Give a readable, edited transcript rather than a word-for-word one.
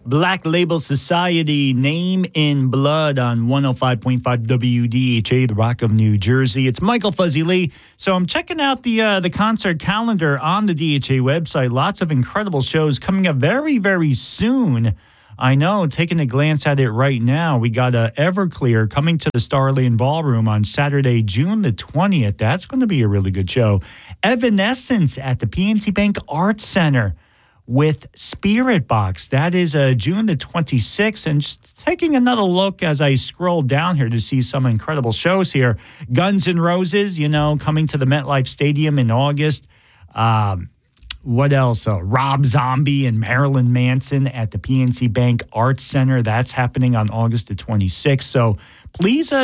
Black Label Society, Name in Blood on 105.5 WDHA, the Rock of New Jersey. It's Michael Fuzzy Lee. So I'm checking out the concert calendar on the DHA website. Lots of incredible shows coming up very, very soon. I know, taking a glance at it right now, we got Everclear coming to the Starland Ballroom on Saturday, June the 20th. That's going to be a really good show. Evanescence at the PNC Bank Arts Center with Spirit Box. That is June the 26th. And just taking another look as I scroll down here to see some incredible shows here. Guns N' Roses, coming to the MetLife Stadium in August. What else? Rob Zombie and Marilyn Manson at the PNC Bank Arts Center. That's happening on August the 26th. So please